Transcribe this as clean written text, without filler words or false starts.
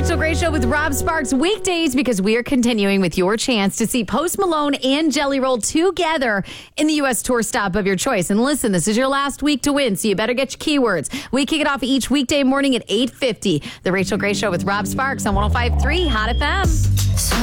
Rachel Gray Show with Rob Sparks weekdays because we are continuing with your chance to see Post Malone and Jelly Roll together in the U.S. tour stop of your choice. And listen, this is your last week to win, so you better get your keywords. We kick it off each weekday morning at 8:50. The Rachel Gray Show with Rob Sparks on 105.3 Hot FM.